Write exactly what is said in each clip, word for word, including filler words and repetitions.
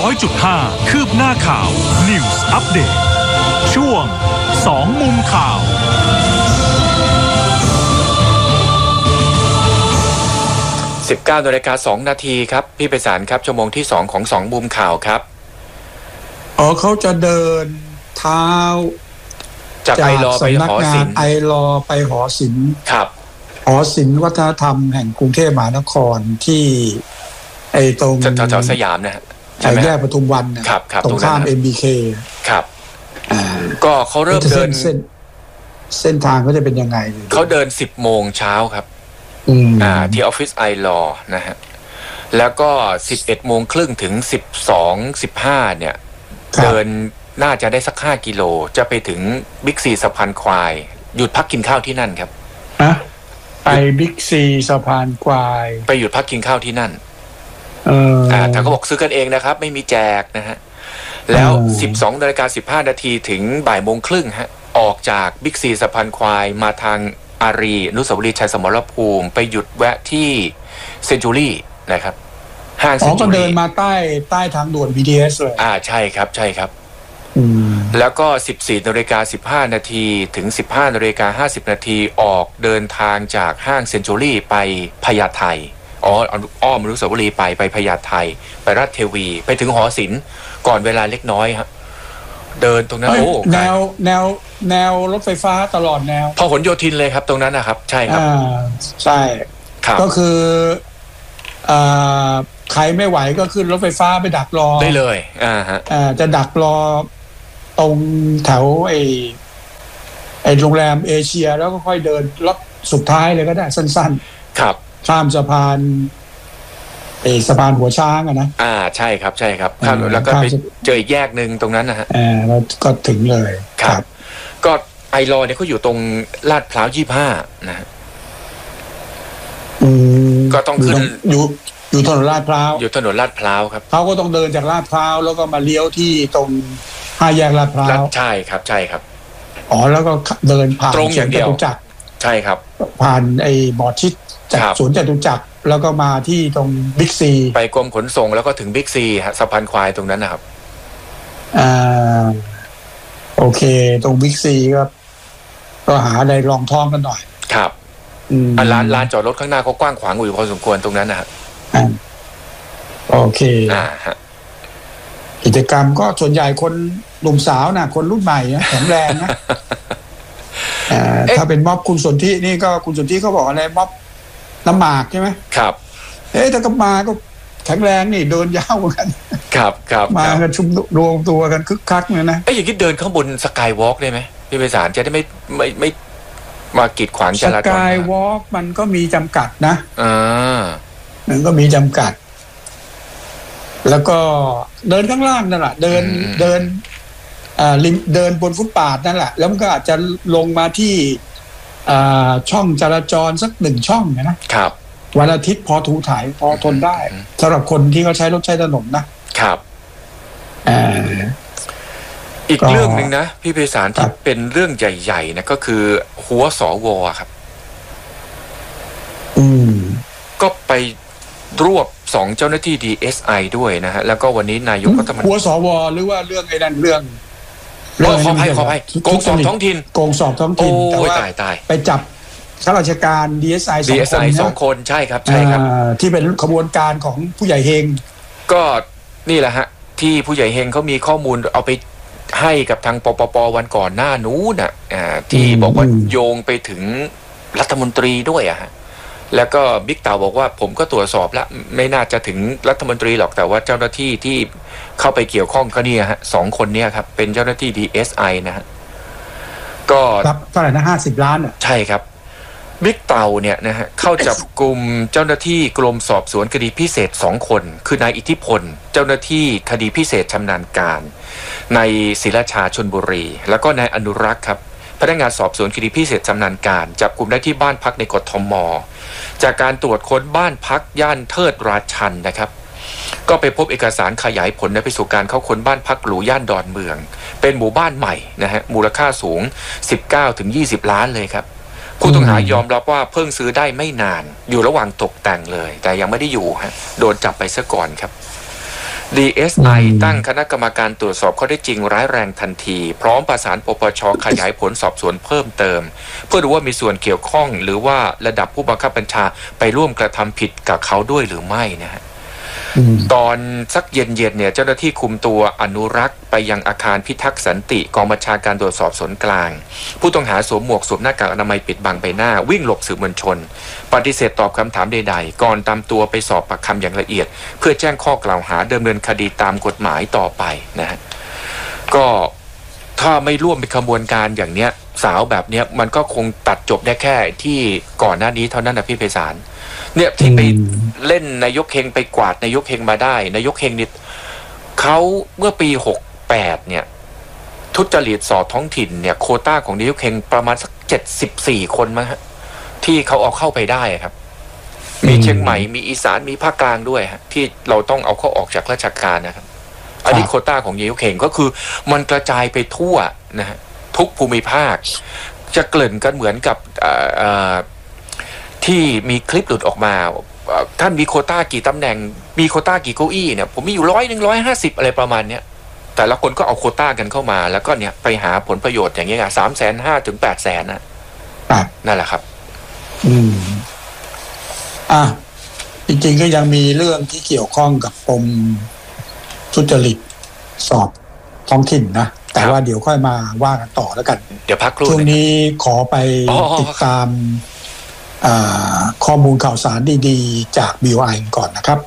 อยจุดห้า คืบหน้าข่าว News Update ช่วงสองมุมข่าวสิบเก้านาฬิกาสองนาทีครับพี่ไพศาลครับชั่วโมงที่สองของสองมุมข่าวครับอ๋อเขาจะเดินเท้าจากไอรอไปหอศิลป์ไอรอไปหอศิลป์ครับหอศิลป์วัฒนธรรมแห่งกรุงเทพมหานครที่ไอตรงแถวสยามนะฮะใช่แยกปทุมวันนะครับตรงข้าม เอ็ม บี เคครับก็เขาเริ่มเดินเส้นเส้นทางเขาจะเป็นยังไงเขาเดินสิบโมงเช้าครับอ่าที่ออฟฟิศไอรอนะฮะแล้วก็สิบเอ็ดโมงครึ่งถึงสิบสองสิบห้าเนี่ยเดินน่าจะได้สักห้ากิโลจะไปถึงบิ๊กซีสะพานควายหยุดพักกินข้าวที่นั่นครับอะไปบิ๊กซีสะพานควายไปหยุดพักกินข้าวที่นั่นเอออ่าแต่เขาบอกซื้อกันเองนะครับไม่มีแจกนะฮะแล้วสิบสองนาฬิกาสิบห้านาทีถึงบ่ายโมงครึ่งฮะออกจากบิ๊กซีสะพานควายมาทางอารีอนุสาวรีย์ชัยสมรภูมิไปหยุดแวะที่เซนจูรี่นะครับห้างเซนจูรี่อ๋อก็เดินมาใต้ใต้ทางด่วน บี ที เอส เลยอ่าใช่ครับใช่ครับแล้วก็ สิบสี่นาฬิกาสิบห้านาทีถึง สิบห้านาฬิกาห้าสิบนาทีออกเดินทางจากห้างเซนจูรี่ไปพญาไทอ๋ออ้อมอนุสาวรีย์ไปไปพญาไทไปราชเทวีไปถึงหอศิลป์ก่อนเวลาเล็กน้อยครับเดินตรงนั้นโอ้แนวแนวแนวรถไฟฟ้าตลอดแนวพหลโยธินเลยครับตรงนั้นนะครับใช่ครับอ่าใช่ก็คืออ่าใครไม่ไหวก็ขึ้นรถไฟฟ้าไปดักรอได้เลยอ่าฮะอ่าจะดักรอตรงแถวไอ้ไอ้โรงแรมเอเชียแล้วก็ค่อยเดินรถสุดท้ายเลยก็ได้สั้นๆครับข้ามสะพานไอ้สะพานหัวช้างอะนะอ่าใช่ครับใช่ครับข้ามแล้วก็ไปเจออีกแยกนึงตรงนั้นนะฮะอ่าแล้วก็ถึงเลยครับก็ไอรอเนี่ยเขาอยู่ตรงลาดพร้าวยี่สิบห้านะฮะอืมก็ต้องขึ้นอยู่อยู่ถนนลาดพร้าวอยู่ถนนลาดพร้าวครับเขาก็ต้องเดินจากลาดพร้าวแล้วก็มาเลี้ยวที่ตรงห้าแยกลาดพร้าวใช่ครับใช่ครับอ๋อแล้วก็เดินผ่านตรงอย่างเดียวใช่ครับผ่านไอ้บอชิดจากสวนจตุจักรแล้วก็มาที่ตรงบิ๊กซีไปกรมขนส่งแล้วก็ถึงบิ๊กซีฮะสะพานควายตรงนั้นนะครับอ่าโอเคตรงบิ๊กซีก็ก็หาอะไรรองท้องกันหน่อยครับอืมร้านร้านจอดรถข้างหน้าก็กว้างขวางอยู่พอสมควรตรงนั้นนะฮะอ่าโอเคอ่าฮะกิจกรรมก็ส่วนใหญ่คนหนุ่มสาวนะคนรุ่นใหม่นะแข็งแรงนะอ่าถ้าเป็นม็อบคุณสนธินี่ก็คุณสนธิเขาบอกอะไรม็อบน้ำหมากใช่ไหมครับเอ๊ะถ้าก็มาก็แข็งแรงนี่เดินยาวกันครับครับมากันชุมรวมตัวกันคึกคักเลยนะเอ๊ะอย่างนี้เดินข้างบนสกายวอล์กได้ไหมพี่ไพศาลจะได้ไม่ไม่ไม่มากีดขวางจราจรสกายวอล์กมันก็มีจำกัดนะอ่ามันก็มีจำกัดแล้วก็เดินข้างล่างนั่นแหละเดินเดินอ่าริมเดินบนฟุตบาทนั่นแหละแล้วมันก็อาจจะลงมาที่อ่าช่องจราจรสักหนึ่งช่องนะครับวันอาทิตย์พอถูถ่ายพอทนได้สำหรับคนที่เขาใช้รถใช้ถนนนะครับอ่าอีกเรื่องหนึ่งนะพี่ไพศาลที่เป็นเรื่องใหญ่ๆนะก็คือหัวสวครับอืมก็ไปรวบสองเจ้าหน้าที่ ดี เอส ไอ ด้วยนะฮะแล้วก็วันนี้นายกรัฐมนตรีหัวสวหรือว่าเรื่องไอ้นั่นเรื่องขออภัยขออภัยโกงสอบท้องถิ่นโกงสอบท้องถิ่นแต่ว่าไปจับข้าราชการ ดี เอส ไอ สองคนสองคนใช่ครับใช่ครับที่เป็นขบวนการของผู้ใหญ่เฮงก็นี่แหละฮะที่ผู้ใหญ่เฮงเขามีข้อมูลเอาไปให้กับทางปปปวันก่อนหน้านู้นน่ะที่บอกว่าโยงไปถึงรัฐมนตรีด้วยอะฮะแล้วก็บิ๊กเต่าบอกว่าผมก็ตรวจสอบแล้วไม่น่าจะถึงรัฐมนตรีหรอกแต่ว่าเจ้าหน้าที่ที่เข้าไปเกี่ยวข้องก็เนี่ยฮะสองคนเนี่ยครับเป็นเจ้าหน้าที่ ดี เอส ไอ นะฮะก็รับเท่าไหร่นะห้าสิบล้านอ่ะใช่ครับบิ๊กเต่าเนี่ยนะฮะเข้าจับกลุ่มเจ้าหน้าที่กรมสอบสวนคดีพิเศษสองคนคือนายอิทธิพลเจ้าหน้าที่คดีพิเศษชำนาญการในศรีราชาชลบุรีแล้วก็นายอนุรักษ์ครับพนักงานสอบสวนคดีพิเศษชำนาญการจับกลุ่มได้ที่บ้านพักในกทม.จากการตรวจค้นบ้านพักย่านเทิดราชันนะครับก็ไปพบเอกสารขยายผลไปสู่การเข้าค้นบ้านพักหรูย่านดอนเมืองเป็นหมู่บ้านใหม่นะฮะมูลค่าสูง สิบเก้าถึงยี่สิบ ล้านเลยครับผู้ต้องหายอมรับว่าเพิ่งซื้อได้ไม่นานอยู่ระหว่างตกแต่งเลยแต่ยังไม่ได้อยู่ฮะโดนจับไปซะก่อนครับดี เอส ไอ ตั้งคณะกรรมการตรวจสอบข้อเท็จจริงร้ายแรงทันทีพร้อมประสานปปช.ขยายผลสอบสวนเพิ่มเติมเพื่อดูว่ามีส่วนเกี่ยวข้องหรือว่าระดับผู้บังคับบัญชาไปร่วมกระทำผิดกับเขาด้วยหรือไม่นะฮะตอนสักเย็นๆเนี่ยเจ้าหน้าที่คุมตัวอนุรักษ์ไปยังอาคารพิทักษ์สันติกองบัญชาการตรวจสอบสวนกลางผู้ต้องหาสวมหมวกสวมหน้ากากอนามัยปิดบังใบหน้าวิ่งหลบสื่อมวลชนปฏิเสธตอบคำถามใดๆก่อนตามตัวไปสอบปากคำอย่างละเอียดเพื่อแจ้งข้อกล่าวหาดำเนินคดีตามกฎหมายต่อไปนะฮะก็ถ้าไม่ร่วมเป็นขบวนการอย่างเนี้ยสาวแบบเนี้ยมันก็คงตัดจบได้แค่ที่ก่อนหน้านี้เท่านั้นนะพี่ไพศาลเนี่ยที่ไปเล่นนายกเฮงไปกวาดนายกเฮงมาได้นายกเฮงนี่เขาเมื่อปีหกแปดเนี่ยทุจริตสอท้องถิ่นเนี่ยโควต้าของนายกเฮงประมาณสักเจ็ดสิบสี่คนมั้งฮะที่เขาเอาเข้าไปได้ครับมีเชียงใหม่มีอีสานมีภาคกลางด้วยฮะที่เราต้องเอาเขาออกจากราชการนะครับอันนี้โควต้าของนายกเฮงก็คือมันกระจายไปทั่วนะฮะทุกภูมิภาคจะเกริ่นกันเหมือนกับที่มีคลิปหลุดออกมาท่านมีโควต้ากี่ตำแหน่งมีโควต้ากี่เก้าอี้เนี่ยผมมีอยู่ร้อยหนึ่งร้อยห้าสิบอะไรประมาณเนี้ยแต่ละคนก็เอาโควต้ากันเข้ามาแล้วก็เนี่ยไปหาผลประโยชน์อย่างเงี้ยสามแสนห้าถึงแปดแสนนะนั่นแหละครับอืมอ่ะจริงๆก็ยังมีเรื่องที่เกี่ยวข้องกับปมทุจริตสอบท้องถิ่นนะแต่ว่าเดี๋ยวค่อยมาว่ากันต่อแล้วกันเดี๋ยวพักครู่ช่วงนี้ขอไปติดตามข้อมูลข่าวสารดีๆจาก บี โอ ไอ ก่อนนะครับ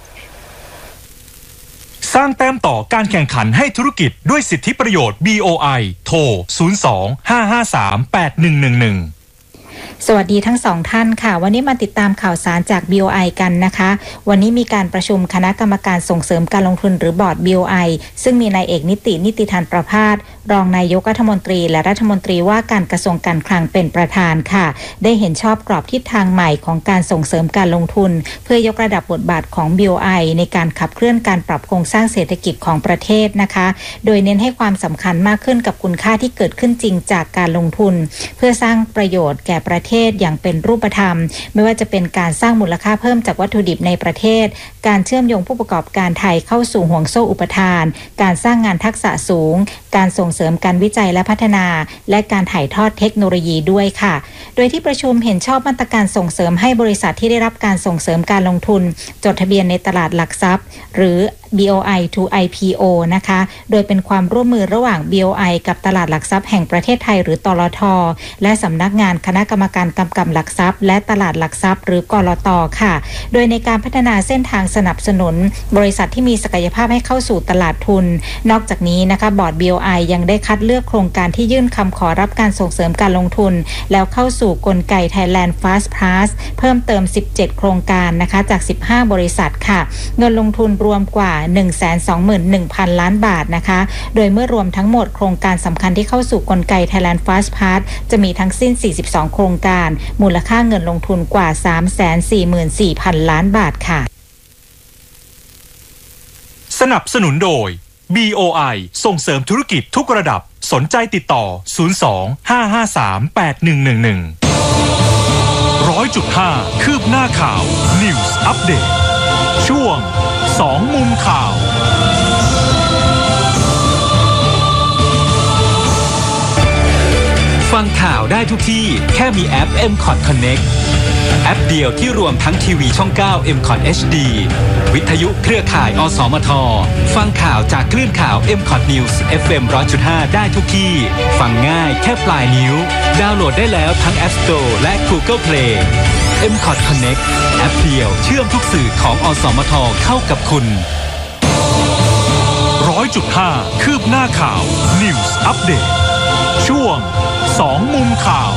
สร้างแต้มต่อการแข่งขันให้ธุรกิจด้วยสิทธิประโยชน์ บี โอ ไอ โทร ศูนย์ สอง ห้า ห้า สาม แปด หนึ่ง หนึ่ง หนึ่งสวัสดีทั้งสองท่านค่ะวันนี้มาติดตามข่าวสารจาก บี โอ ไอ กันนะคะวันนี้มีการประชุมคณะกรรมการส่งเสริมการลงทุนหรือบอร์ด บี โอ ไอ ซึ่งมีนายเอกนิตินิติธานประภาสรองนายกรัฐมนตรีและรัฐมนตรีว่าการกระทรวงการคลังเป็นประธานค่ะได้เห็นชอบกรอบทิศทางใหม่ของการส่งเสริมการลงทุนเพื่อยกระดับบทบาทของ บี โอ ไอ ในการขับเคลื่อนการปรับโครงสร้างเศรษฐกิจของประเทศนะคะโดยเน้นให้ความสำคัญมากขึ้นกับคุณค่าที่เกิดขึ้นจริงจากการลงทุนเพื่อสร้างประโยชน์แก่ประเทศอย่างเป็นรูปธรรมไม่ว่าจะเป็นการสร้างมูลค่าเพิ่มจากวัตถุดิบในประเทศการเชื่อมโยงผู้ประกอบการไทยเข้าสู่ห่วงโซ่อุปทานการสร้างงานทักษะสูงการส่งเสริมการวิจัยและพัฒนาและการถ่ายทอดเทคโนโลยีด้วยค่ะโดยที่ประชุมเห็นชอบมาตรการส่งเสริมให้บริษัทที่ได้รับการส่งเสริมการลงทุนจดทะเบียนในตลาดหลักทรัพย์หรือ บี โอ ไอ ทู ไอ พี โอ นะคะโดยเป็นความร่วมมือระหว่าง บี โอ ไอ กับตลาดหลักทรัพย์แห่งประเทศไทยหรือตลท.และสำนักงานคณะกรรมการกำกับหลักทรัพย์และตลาดหลักทรัพย์หรือกลต.ค่ะโดยในการพัฒนาเส้นทางสนับสนุนบริษัทที่มีศักยภาพให้เข้าสู่ตลาดทุนนอกจากนี้นะคะบอร์ด บี โอ ไอ ยังได้คัดเลือกโครงการที่ยื่นคำขอรับการส่งเสริมการลงทุนแล้วเข้าสู่กลไก Thailand Fast Pass เพิ่มเติมสิบเจ็ดโครงการนะคะจากสิบห้าบริษัทค่ะเงินลงทุนรวมกว่า หนึ่งแสนสองหมื่นหนึ่งพัน ล้านบาทนะคะโดยเมื่อรวมทั้งหมดโครงการสำคัญที่เข้าสู่กลไก Thailand Fast Pass จะมีทั้งสิ้นสี่สิบสองโครงการมูลค่าเงินลงทุนกว่า สามแสนสี่หมื่นสี่พัน ล้านบาทค่ะสนับสนุนโดย บี โอ ไอ ส่งเสริมธุรกิจทุกระดับสนใจติดต่อศูนย์ สอง ห้า ห้า สาม แปด หนึ่ง หนึ่ง หนึ่ง ร้อยจุดห้า คืบหน้าข่าว News Update ช่วงสองมุมข่าวฟังข่าวได้ทุกที่แค่มีแอป เอ็ม คอท Connect แอปเดียวที่รวมทั้งทีวีช่อง เก้า เอ็ม คอท เอช ดี วิทยุเครือข่ายอสมทฟังข่าวจากคลื่นข่าว เอ็ม คอท News เอฟ เอ็ม หนึ่งร้อยจุดห้า ได้ทุกที่ฟังง่ายแค่ปลายนิ้วดาวน์โหลดได้แล้วทั้ง App Store และ Google Play เอ็ม คอท Connect แอปเดียวเชื่อมทุกสื่อของอสมทเข้ากับคุณร้อยจุดห้า คืบหน้าข่าว News Update ช่วงสองมุมข่าว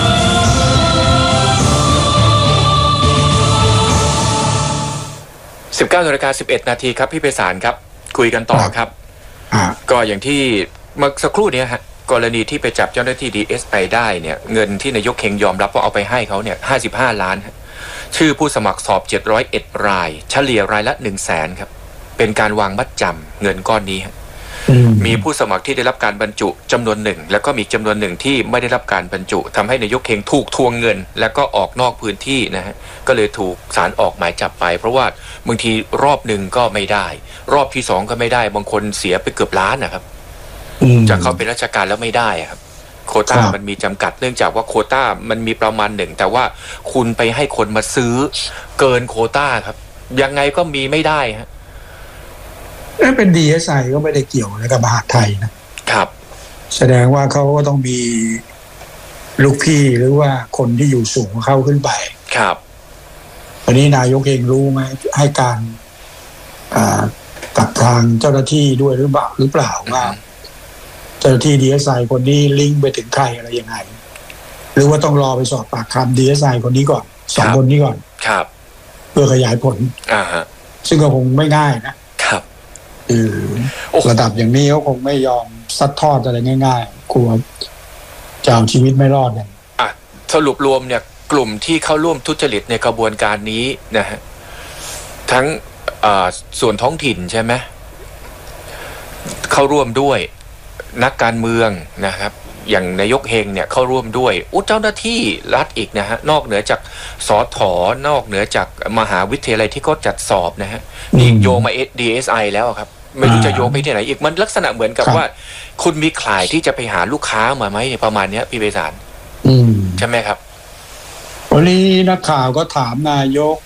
สิบเก้านาฬิกาสิบเอ็ดนาทีครับพี่ไพศาลครับคุยกันต่อครับก็อย่างที่เมื่อสักครู่นี้ฮะกรณีที่ไปจับเจ้าหน้าที่ ดี เอส ไอ ได้เนี่ยเงินที่นายกเฮงยอมรับว่าเอาไปให้เขาเนี่ยห้าสิบห้าล้านชื่อผู้สมัครสอบเจ็ดร้อยเอ็ดรายเฉลี่ยรายละหนึ่งแสนครับเป็นการวางมัดจำเงินก้อนนี้มีผู้สมัครที่ได้รับการบรรจุจำนวนหนึ่งแล้วก็มีจำนวนหนึ่งที่ไม่ได้รับการบรรจุทำให้นายกเฮงถูกทวงเงินแล้วก็ออกนอกพื้นที่นะฮะก็เลยถูกศาลออกหมายจับไปเพราะว่าบางทีรอบหนึ่งก็ไม่ได้รอบที่สองก็ไม่ได้บางคนเสียไปเกือบล้านนะครับจากเขาเป็นราชการแล้วไม่ได้ครับโควต้ามันมีจำกัดเนื่องจากว่าโควต้ามันมีประมาณหนึ่งแต่ว่าคุณไปให้คนมาซื้อเกินโควต้าครับยังไงก็มีไม่ได้ฮะถ้าเป็น ดี เอส ไอ ก็ไม่ได้เกี่ยวอะไรกับมหาดไทยนะครับแสดงว่าเขาก็ต้องมีลูกพี่หรือว่าคนที่อยู่สูงเข้าขึ้นไปครับวันนี้นายกเองรู้ไหมให้การกับทางเจ้าหน้าที่ด้วยหรือเปล่าหรือเปล่าว่าเจ้าหน้าที่ ดี เอส ไอ คนนี้ลิงก์ไปถึงใครอะไรยังไงหรือว่าต้องรอไปสอบปากคำ ดี เอส ไอ คนนี้ก่อนสองคนนี้ก่อนครับเพื่อขยายผลอ่าฮะซึ่งก็คงไม่ง่ายนะครับเออระดับอย่างนี้เขาคงไม่ยอมซัดทอดอะไรง่ายๆกลัวจะเอาชีวิตไม่รอดเนี่ยอ่ะสรุปรวมเนี่ยกลุ่มที่เข้าร่วมทุจริตในกระบวนการนี้นะฮะทั้งส่วนท้องถิ่นใช่ไหมเข้าร่วมด้วยนักการเมืองนะครับอย่างนายกเฮงเนี่ยเข้าร่วมด้วยอุเจ้าหน้าที่รัฐอีกนะฮะนอกเหนือจากสถนอกเหนือจากมหาวิทยาลัยที่เขาจัดสอบนะฮะนี่โยงมา ดี เอส ไอ แล้วครับไม่รู้จะโยงไปที่ไหนอีกมันลักษณะเหมือนกับว่าคุณมีขายที่จะไปหาลูกค้ามาไหมประมาณนี้พี่เบสารใช่ไหมครับวันนี้นักข่าวก็ถามนายก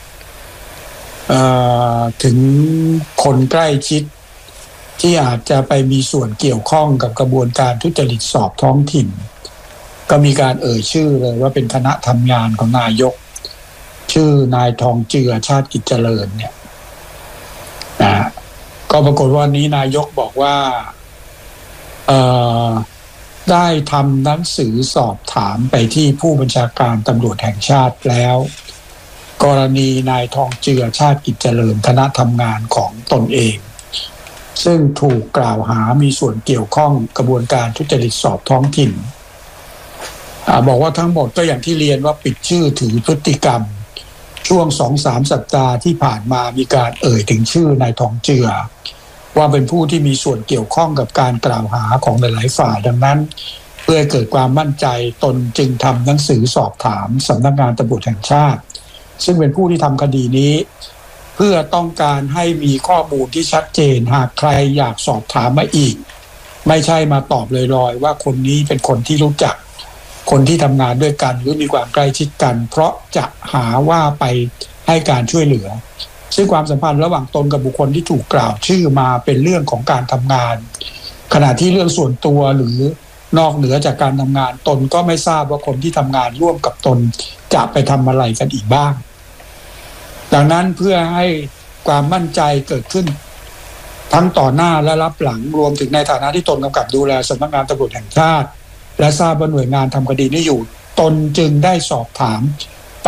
ถึงคนใกล้ชิดที่อาจจะไปมีส่วนเกี่ยวข้องกับกระบวนการทุจริตสอบท้องถิ่นก็มีการเอ่ยชื่อเลยว่าเป็นคณะทำงานของนายกชื่อนายทองเจือชาติกิจเจริญเนี่ยนะก็ปรากฏว่านี้นายกบอกว่าเอ่อได้ทำหนังสือสอบถามไปที่ผู้บัญชาการตำรวจแห่งชาติแล้วกรณีนายทองเจือชาติกิจเจริญคณะทำงานของตนเองซึ่งถูกกล่าวหามีส่วนเกี่ยวข้องกระบวนการทุจริตสอบท้องถิ่นอ่าบอกว่าทั้งหมดก็อย่างที่เรียนว่าปิดชื่อถือพฤติกรรมช่วง สองถึงสาม สัปดาห์ที่ผ่านมามีการเอ่ยถึงชื่อนายทองเจือว่าเป็นผู้ที่มีส่วนเกี่ยวข้องกับการกล่าวหาของหลายๆฝ่ายดังนั้นเพื่อให้เกิดความมั่นใจตนจึงทำหนังสือสอบถามสำนักงานตำรวจแห่งชาติซึ่งเป็นผู้ที่ทำคดีนี้เพื่อต้องการให้มีข้อมูลที่ชัดเจนหากใครอยากสอบถามมาอีกไม่ใช่มาตอบลอยๆว่าคนนี้เป็นคนที่รู้จักคนที่ทำงานด้วยกันหรือมีความใกล้ชิดกันเพราะจะหาว่าไปให้การช่วยเหลือซึ่งความสัมพันธ์ระหว่างตนกับบุคคลที่ถูกกล่าวชื่อมาเป็นเรื่องของการทำงานขณะที่เรื่องส่วนตัวหรือนอกเหนือจากการทำงานตนก็ไม่ทราบว่าคนที่ทำงานร่วมกับตนจะไปทำอะไรกันอีกบ้างดังนั้นเพื่อให้ความมั่นใจเกิดขึ้นทั้งต่อหน้าและรับหลังรวมถึงในฐานะที่ตนกำกับดูแลสำนักงานตำรวจแห่งชาติและทราบว่าหน่วยงานทำคดีนี้อยู่ตนจึงได้สอบถามไป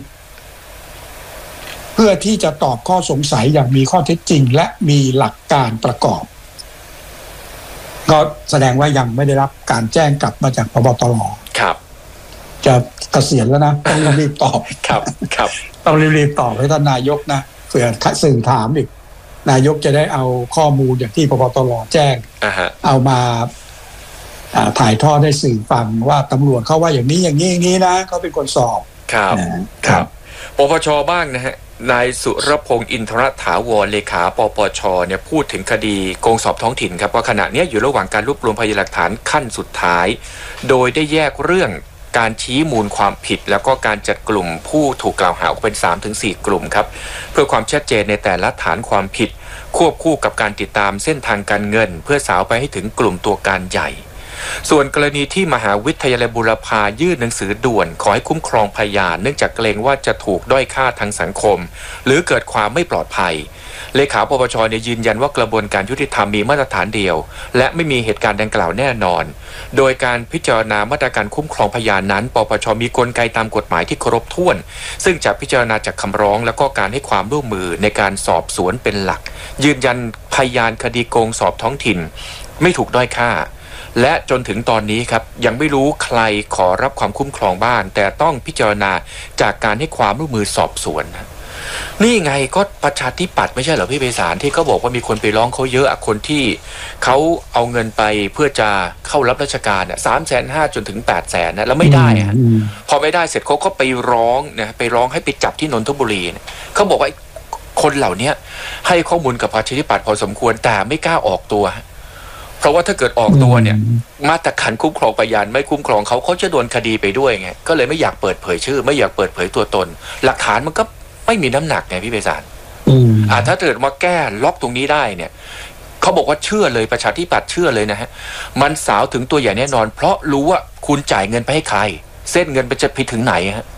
เพื่อที่จะตอบข้อสงสัยอย่างมีข้อเท็จจริงและมีหลักการประกอบก็แสดงว่ายังไม่ได้รับการแจ้งกลับมาจากพบตรครับจะเกษียณแล้วนะต้องรีบตอบครับครับต้องรีบๆตอบให้ท่านนายกนะเผื่อสื่อถามอีกนายกจะได้เอาข้อมูลอย่างที่พบตรแจ้ง uh-huh. เอามาถ่ายทอดให้สื่อฟังว่าตำรวจเขาว่าอย่างนี้อย่างนี้อย่างนี้นะเขาเป็นคนสอบครับครับปปช.บ้างนะฮะนายสุรพงษ์อินทรถาวรเลขาปปช.เนี่ยพูดถึงคดีโกงสอบท้องถิ่นครับว่าขณะนี้อยู่ระหว่างการรวบรวมพยานหลักฐานขั้นสุดท้ายโดยได้แยกเรื่องการชี้มูลความผิดแล้วก็การจัดกลุ่มผู้ถูกกล่าวหาออกเป็น สามถึงสี่ กลุ่มครับเพื่อความชัดเจนในแต่ละฐานความผิดควบคู่กับการติดตามเส้นทางการเงินเพื่อสาวไปให้ถึงกลุ่มตัวการใหญ่ส่วนกรณีที่มหาวิทยาลัยบูรพายื่นหนังสือด่วนขอให้คุ้มครองพยานเนื่องจากเกรงว่าจะถูกด้อยค่าทางสังคมหรือเกิดความไม่ปลอดภัยเลขาปปช.เนี่ยยืนยันว่ากระบวนการยุติธรรมมีมาตรฐานเดียวและไม่มีเหตุการณ์ดังกล่าวแน่นอนโดยการพิจารณามาตรการคุ้มครองพยานนั้นปปช.มีกลไกตามกฎหมายที่ครบถ้วนซึ่งจะพิจารณาจากคำร้องแล้วก็การให้ความร่วมมือในการสอบสวนเป็นหลักยืนยันพยานคดีโกงสอบท้องถิ่นไม่ถูกด้อยค่าและจนถึงตอนนี้ครับยังไม่รู้ใครขอรับความคุ้มครองบ้างแต่ต้องพิจารณาจากการให้ความร่วมมือสอบสวนนี่ไงก็ประชาธิปัตย์ไม่ใช่เหรอพี่ไพศาลที่เขาบอกว่ามีคนไปร้องเขาเยอะคนที่เขาเอาเงินไปเพื่อจะเข้ารับราชการอ่ะสามแสนห้าจนถึงแปดแสนนะแล้วไม่ได้อ่ะพอไม่ได้เสร็จเขาก็ไปร้องนะไปร้องให้ไปจับที่นนทบุรีเขาบอกว่าคนเหล่านี้ให้ข้อมูลกับประชาธิปัตย์พอสมควรแต่ไม่กล้าออกตัวเพราะว่าถ้าเกิดออกตัวเนี่ยมาตรการคุ้มครองพยานไม่คุ้มครองเขาเขาจะโดนคดีไปด้วยไงก็เลยไม่อยากเปิดเผยชื่อไม่อยากเปิดเผยตัวตนหลักฐานมันก็ไม่มีน้ำหนักไงพี่ไพศาลอ่าถ้าเกิดมาแก้ล็อกตรงนี้ได้เนี่ยเขาบอกว่าเชื่อเลยประชาธิปัตย์เชื่อเลยนะฮะมันสาวถึงตัวอย่างแน่นอนเพราะรู้ว่าคุณจ่ายเงินไปให้ใครเส้นเงินไปจะไปถึงไหนฮะ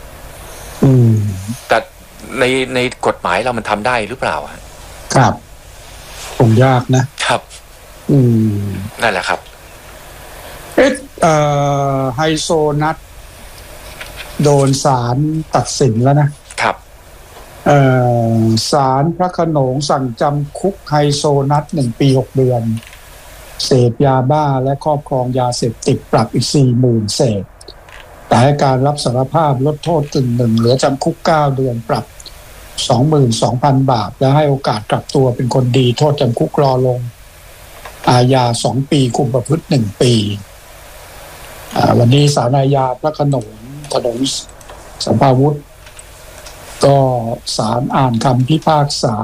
แต่ในในกฎหมายเรามันทำได้หรือเปล่าครับคงยากนะครับอืมนั่นแหละครับเอ๊ะเอ่อไฮโซนัทโดนศาลตัดสินแล้วนะครับเอ่อศาลพระโขนงสั่งจำคุกไฮโซนัทหนึ่งปีหกเดือนเสพยาบ้าและครอบครองยาเสพติดปรับอีกสี่หมื่นเศษแต่ให้การรับสารภาพลดโทษกึ่งหนึ่งเหลือจำคุกเก้าเดือนปรับสองหมื่นสองพันบาทและให้โอกาสกลับตัวเป็นคนดีโทษจำคุกรอลงอาญาสองปีคุมประพฤติหนึ่งปีวันนี้ศาลอาญาพระโขนงถนนสัมภาวุธก็ศาลอ่านคำพิพากษา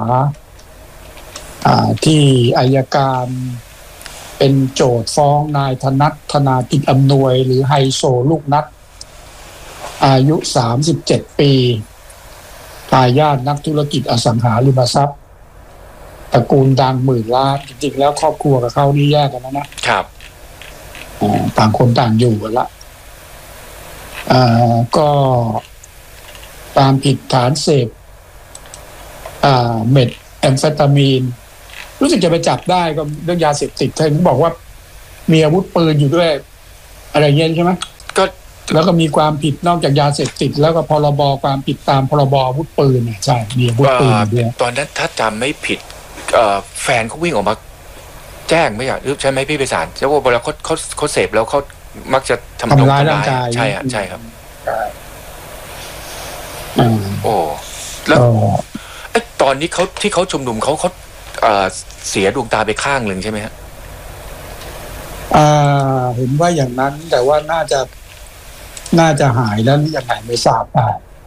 ที่อัยการเป็นโจทก์ฟ้องนายธนัท ธนากิจอำนวยหรือไฮโซลูกนัดอายุสามสิบเจ็ดปีทายาทนักธุรกิจอสังหาริมทรัพย์ตระกูลดังหมื่นล้านจริงๆแล้วครอบครัวกับเขานี่แยกกันแล้วนะครับต่างคนต่างอยู่กันละก็ตามผิดฐานเสพเม็ดแอมเฟตามีนรู้สึกจะไปจับได้ก็เรื่องยาเสพติดเธอบอกว่ามีอาวุธปืนอยู่ด้วยอะไรเงี้ยใช่ไหมก็แล้วก็มีความผิดนอกจากยาเสพติดแล้วก็พรบความผิดตามพรบอาวุธปืนเนี่ยใช่มีอาวุธปืนด้วยตอนนั้นถ้าจำไม่ผิดแฟนเขาวิ่งออกมาแจ้งไม่อยากใช่ไหมพี่ไพศาลเพราะว่าเวลาเขาเขาเขาเสพแล้วเขามักจะทำร้ายร่างกายใช่ฮะใช่ครับโอ้แล้วไอ้ตอนนี้เขาที่เขาชุมนุมเขาเขาเสียดวงตาไปข้างหนึ่งใช่ไหมฮะเห็นว่าอย่างนั้นแต่ว่าน่าจะน่าจะหายแล้วยังไงไม่ทราบได้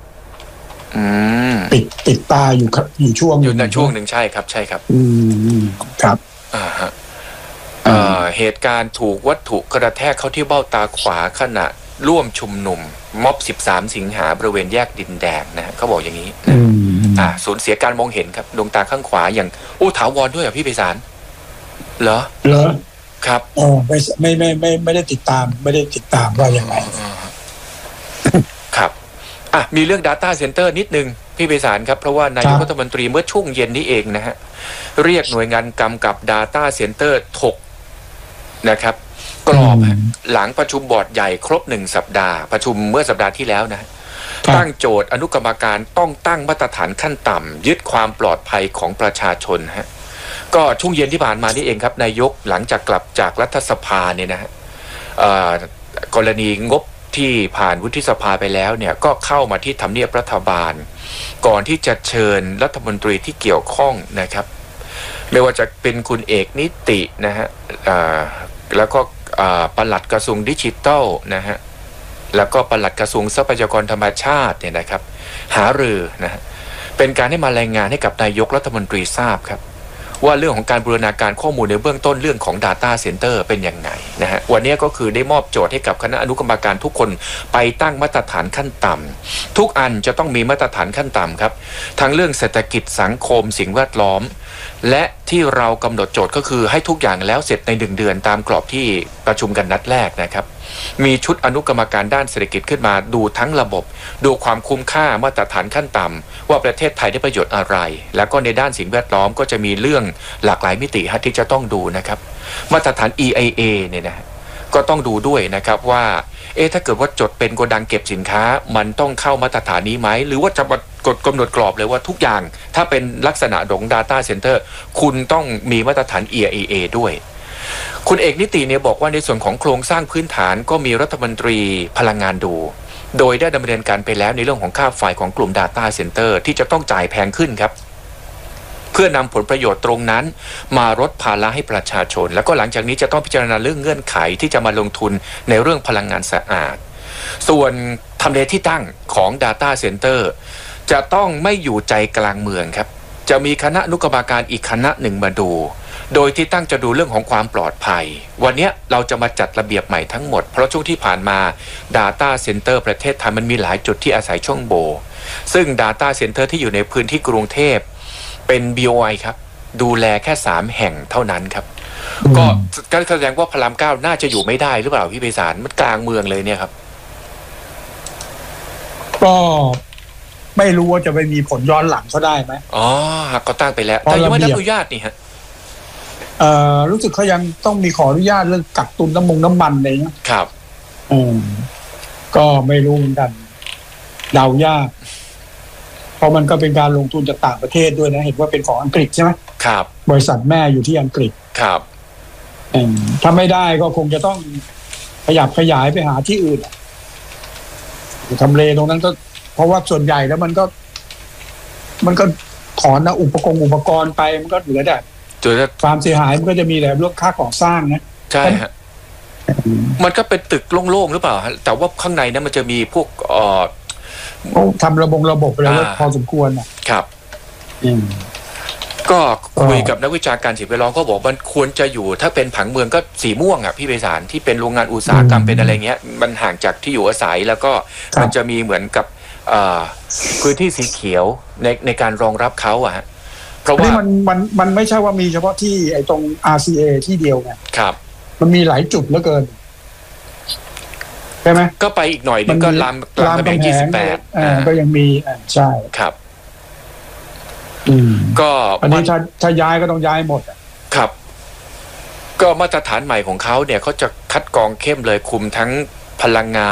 ปิดปิดตาอยู่อยู่ช่วงอยู่ในช่วงหนึ่งใช่ครับใช่ครับอืมครับอ่าฮะเหตุการณ์ถูกวัตถุกระแทกเข้าที่เบ้าตาขวาขณะร่วมชุมนุมม็อบสิบสามสิงหาบริเวณแยกดินแดงนะฮะเขาบอกอย่างนี้นะอ่าสูญเสียการมองเห็นครับดวงตาข้างขวาอย่างอู้ถาวรด้วยเหรอพี่ไพศาลเหรอเหรอครับอ๋อไม่ไม่ไม่ไม่ไม่ได้ติดตามไม่ได้ติดตามว่ายังไงครับอ่ะมีเรื่อง Data Center นิดนึงพี่ไพศาลครับเพราะว่านายกรัฐมนตรีเมื่อช่วงเย็นนี้เองนะฮะเรียกหน่วยงานกำกับ Data Center ถกนะครับกรอบหลังประชุมบอร์ดใหญ่ครบหนึ่งสัปดาห์ประชุมเมื่อสัปดาห์ที่แล้วนะตั้งโจทย์อนุกรรมการต้องตั้งมาตรฐานขั้นต่ำยึดความปลอดภัยของประชาชนฮะก็ช่วงเย็นที่ผ่านมานี่เองครับนายกหลังจากกลับจากรัฐสภาเนี่ยนะฮะกรณีงบที่ผ่านวุฒิสภาไปแล้วเนี่ยก็เข้ามาที่ทำเนียบรัฐบาลก่อนที่จะเชิญรัฐมนตรีที่เกี่ยวข้องนะครับไม่ว่าจะเป็นคุณเอกนิตินะฮะแล้วก็ปลัดกระทรวงดิจิทัลนะฮะแล้วก็ปลัดกระทรวงทรัพยากรธรรมชาติเนี่ยนะครับหารือนะฮะเป็นการให้มารายงานให้กับนายกรัฐมนตรีทราบครับว่าเรื่องของการบูรณาการข้อมูลในเบื้องต้นเรื่องของ Data Center เป็นยังไงนะฮะวันนี้ก็คือได้มอบโจทย์ให้กับคณะอนุกรรมการทุกคนไปตั้งมาตรฐานขั้นต่ำทุกอันจะต้องมีมาตรฐานขั้นต่ำครับทั้งเรื่องเศรษฐกิจสังคมสิ่งแวดล้อมและที่เรากำหนดโจทย์ก็คือให้ทุกอย่างแล้วเสร็จในหนึ่งเดือนตามกรอบที่ประชุมกันนัดแรกนะครับมีชุดอนุกรรมการด้านเศรษฐกิจขึ้นมาดูทั้งระบบดูความคุ้มค่ามาตรฐานขั้นต่ำว่าประเทศไทยได้ประโยชน์อะไรแล้วก็ในด้านสิ่งแวดล้อมก็จะมีเรื่องหลากหลายมิติที่จะต้องดูนะครับมาตรฐาน อี ไอ เอ เนี่ยนะก็ต้องดูด้วยนะครับว่าเอ๊ะถ้าเกิดว่าจดเป็นโกดังเก็บสินค้ามันต้องเข้ามาตรฐานนี้ไหมหรือว่าจะกฎกำหนดกรอบเลยว่าทุกอย่างถ้าเป็นลักษณะของ Data Center คุณต้องมีมาตรฐาน อี ไอ เอ ด้วยคุณเอกนิติเนี่ยบอกว่าในส่วนของโครงสร้างพื้นฐานก็มีรัฐมนตรีพลังงานดูโดยได้ดำเนินการไปแล้วในเรื่องของค่าไฟของกลุ่ม Data Center ที่จะต้องจ่ายแพงขึ้นครับเพื่อนำผลประโยชน์ตรงนั้นมาลดภาระให้ประชาชนแล้วก็หลังจากนี้จะต้องพิจารณาเรื่องเงื่อนไขที่จะมาลงทุนในเรื่องพลังงานสะอาดส่วนทำเลที่ตั้งของ Data Center จะต้องไม่อยู่ใจกลางเมืองครับจะมีคณะอนุกรรมการอีกคณะหนึ่งมาดูโดยที่ตั้งจะดูเรื่องของความปลอดภัยวันนี้เราจะมาจัดระเบียบใหม่ทั้งหมดเพราะช่วงที่ผ่านมา Data Center ประเทศไทยมันมีหลายจุดที่อาศัยช่องโหว่ซึ่ง Data Center ที่อยู่ในพื้นที่กรุงเทพเป็น บี โอ ไอ ครับดูแลแค่สามแห่งเท่านั้นครับก็ก็แสดงว่าพระรามเก้าน่าจะอยู่ไม่ได้หรือเปล่าพี่ไพศาลมันกลางเมืองเลยเนี่ยครับก็ไม่รู้ว่าจะไปมีผลย้อนหลังเขาได้ไหมอ๋อก็ตั้งไปแล้วแต่ยังไม่ได้อนุญาตนี่ฮะเอ่อรู้สึกเขายังต้องมีขออนุญาตเรื่องกักตุนน้ำมงน้ำมันอะไรเงี้ยครับอืมก็ไม่รู้เหมือนกันเดายากเพราะมันก็เป็นการลงทุนจากต่างประเทศด้วยนะเห็นว่าเป็นของอังกฤษใช่ไหมครับบริษัทแม่อยู่ที่อังกฤษครับอืมถ้าไม่ได้ก็คงจะต้องขยับขยายไปหาที่อื่นทำเลตรงนั้นก็เพราะว่าส่วนใหญ่แล้วมันก็ มันก็ถอนนะอุปกรณ์อุปกรณ์ไปมันก็เหลือแต่ความเสียหายมันก็จะมีแต่เรื่องค่าก่อสร้างนะใช่ฮะมันก็เป็นตึกโล่งๆหรือเปล่าฮะแต่ว่าข้างในนั้นมันจะมีพวกเอ่อทำระบบระบบอะไรไว้พอสมควรนะครับก็คุยกับนักวิชาการสิ่งแวดล้อมเขาบอกมันควรจะอยู่ถ้าเป็นผังเมืองก็สีม่วงอ่ะพี่ไพศาลที่เป็นโรงงานอุตสาหกรรมเป็นอะไรเงี้ยมันห่างจากที่อยู่อาศัยแล้วก็มันจะมีเหมือนกับพื้นที่สีเขียวในในการรองรับเขาอะฮะเพราะว่ามันมันมันไม่ใช่ว่ามีเฉพาะที่ไอ้ตรง อาร์ ซี เอ ที่เดียวไงครับมันมีหลายจุดเหลือเกินใช่ไหมก็ไปอีกหน่อยนึงก็ลามลามกำแพงยี่สิบแปดอ่าก็ยังมีอ่าใช่ครับอืมก็อันนี้ถ้าถ้าย้ายก็ต้องย้ายหมดอ่ะครับก็มาตรฐานใหม่ของเขาเนี่ยเขาจะคัดกรองเข้มเลยคุมทั้งพลังงา